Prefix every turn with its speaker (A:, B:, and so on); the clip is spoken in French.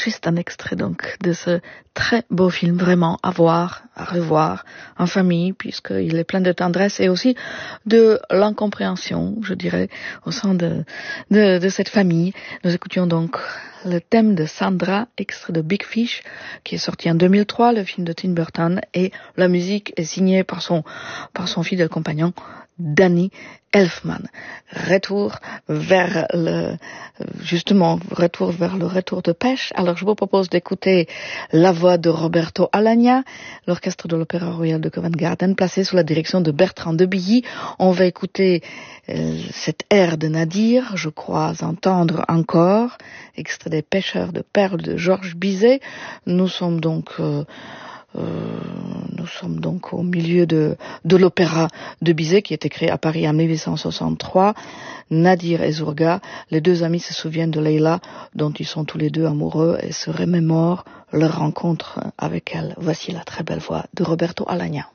A: juste un extrait donc de ce très beau film, vraiment à voir, à revoir en famille, puisqu'il est plein de tendresse et aussi de l'incompréhension, je dirais, au sein de cette famille. Nous écoutions donc le thème de Sandra, extrait de Big Fish, qui est sorti en 2003, le film de Tim Burton, et la musique est signée par son fidèle compagnon, Danny Elfman. Retour vers le retour de pêche. Alors je vous propose d'écouter la voix de Roberto Alagna, l'orchestre de l'Opéra Royal de Covent Garden, placé sous la direction de Bertrand de Billy. On va écouter cet air de Nadir, je crois entendre encore, extrait des Pêcheurs de perles de Georges Bizet. Nous sommes donc au milieu de l'opéra de Bizet qui a été créé à Paris en 1863. Nadir et Zourga, les deux amis se souviennent de Leila, dont ils sont tous les deux amoureux, et se remémorent leur rencontre avec elle. Voici la très belle voix de Roberto Alagna.